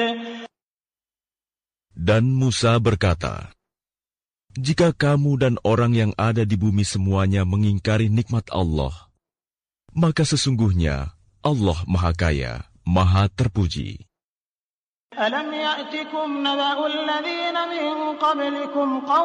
Dan Musa berkata, "Jika kamu dan orang yang ada di bumi semuanya mengingkari nikmat Allah, maka sesungguhnya Allah Maha Kaya, Maha Terpuji." Alam ya'tikum naba'ul ladzina min qablikum